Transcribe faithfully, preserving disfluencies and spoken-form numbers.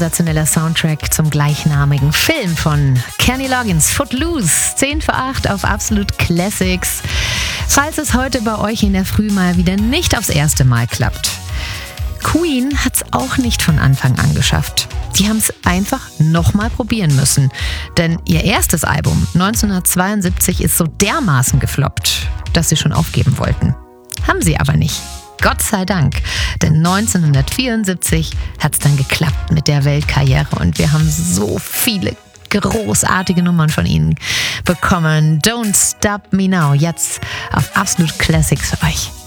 sensationeller Soundtrack zum gleichnamigen Film von Kenny Loggins, Footloose, zehn vor acht auf Absolut Classics. Falls es heute bei euch in der Früh mal wieder nicht aufs erste Mal klappt. Queen hat's auch nicht von Anfang an geschafft. Die haben es einfach nochmal probieren müssen. Denn ihr erstes Album neunzehnhundertzweiundsiebzig ist so dermaßen gefloppt, dass sie schon aufgeben wollten. Haben sie aber nicht. Gott sei Dank. Denn neunzehnhundertvierundsiebzig hat es dann geklappt mit der Weltkarriere und wir haben so viele großartige Nummern von ihnen bekommen. Don't Stop Me Now, jetzt auf Absolut Classics für euch.